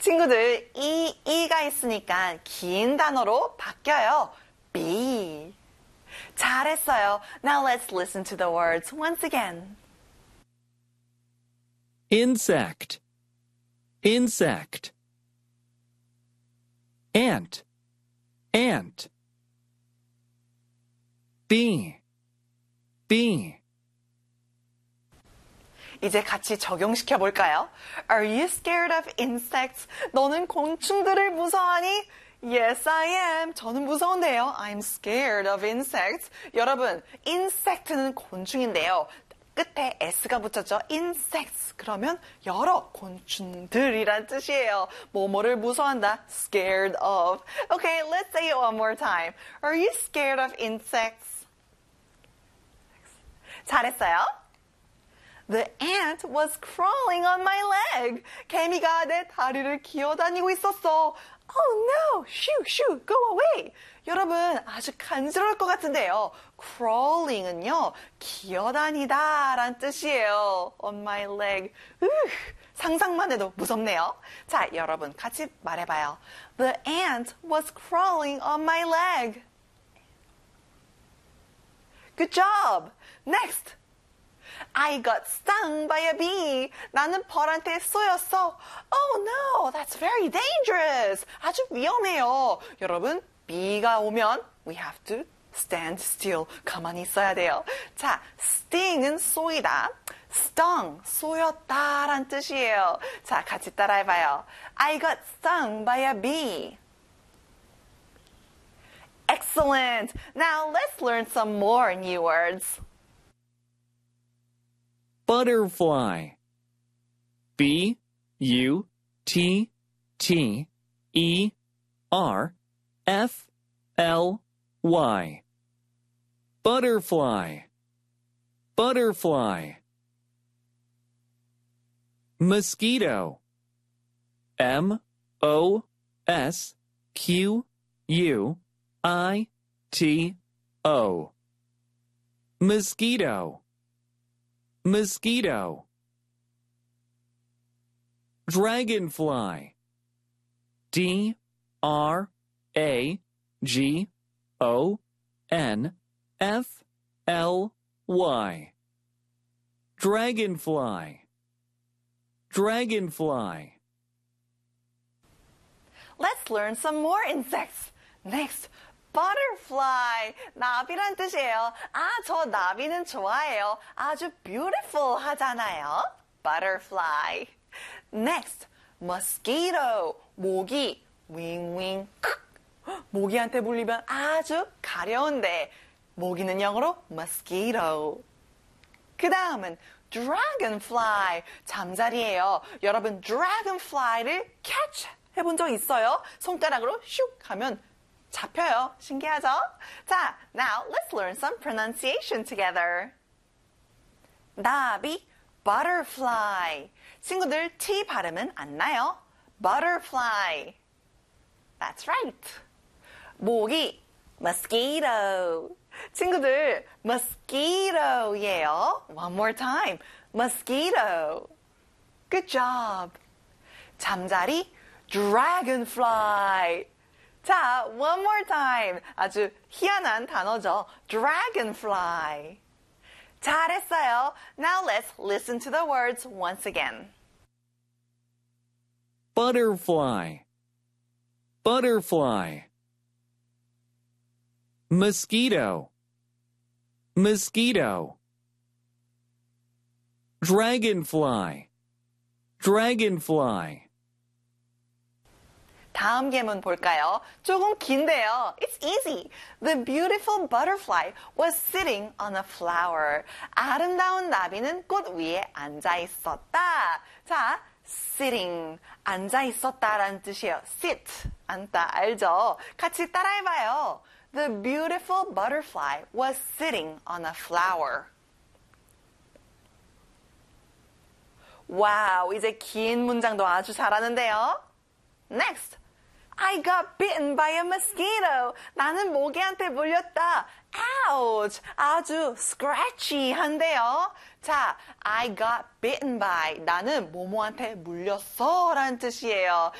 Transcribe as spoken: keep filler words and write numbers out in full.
친구들, 이, 이가 있으니까 긴 단어로 바뀌어요. bee. 잘했어요. Now let's listen to the words once again. Insect, insect. Ant, ant. Bee, bee. 이제 같이 적용시켜 볼까요? Are you scared of insects? 너는 곤충들을 무서워하니? Yes, I am. 저는 무서운데요. I'm scared of insects. 여러분, insect는 곤충인데요. 끝에 s가 붙였죠. insects. 그러면 여러 곤충들이란 뜻이에요. 뭐뭐를 무서워한다. scared of. Okay, let's say it one more time. Are you scared of insects? 잘했어요. The ant was crawling on my leg. 개미가 내 다리를 기어다니고 있었어. Oh no! Shoo, shoo, go away! 여러분, 아주 간지러울 것 같은데요. crawling은요, 기어다니다 라는 뜻이에요. on my leg. 으, 상상만 해도 무섭네요. 자, 여러분, 같이 말해봐요. The ant was crawling on my leg. Good job! Next! I got stung by a bee. 나는 벌한테 쏘였어. Oh no, that's very dangerous. 아주 위험해요. 여러분, bee가 오면 we have to stand still. 가만히 있어야 돼요. 자, sting은 쏘이다. stung, 쏘였다란 뜻이에요. 자, 같이 따라해봐요. I got stung by a bee. Excellent. Now let's learn some more new words. Butterfly. B U T T E R F L Y. Butterfly. Butterfly. Mosquito. M O S Q U I T O. Mosquito. Mosquito. Dragonfly. D R A G O N F L Y. Dragonfly. Dragonfly. Let's learn some more insects. Next, butterfly. 나비란 뜻이에요. 아, 저 나비는 좋아해요. 아주 beautiful 하잖아요. Butterfly. Next, mosquito. 모기. 윙, 윙, 크. 모기한테 물리면 아주 가려운데 모기는 영어로 mosquito. 그 다음은 dragonfly. 잠자리예요. 여러분, dragonfly를 catch 해본 적 있어요? 손가락으로 슉 하면 잡혀요. 신기하죠? 자, now let's learn some pronunciation together. 나비, butterfly. 친구들, T 발음은 안 나요. butterfly. That's right. 모기, mosquito. 친구들, mosquito예요. One more time. mosquito. Good job. 잠자리, dragonfly. 자, one more time. 아주 희한한 단어죠. dragonfly. 잘했어요. Now let's listen to the words once again. Butterfly. Butterfly. Mosquito. Mosquito. Dragonfly. Dragonfly. 다음 예문 볼까요? 조금 긴데요. It's easy. The beautiful butterfly was sitting on a flower. 아름다운 나비는 꽃 위에 앉아 있었다. 자, sitting, 앉아 있었다라는 뜻이에요. sit, 앉다, 알죠? 같이 따라해봐요. The beautiful butterfly was sitting on a flower. 와우, 이제 긴 문장도 아주 잘하는데요. Next. I got bitten by a mosquito. 나는 모기한테 물렸다. Ouch! 아주 scratchy한데요. 자, I got bitten by. 나는 모모한테 물렸어 라는 뜻이에요.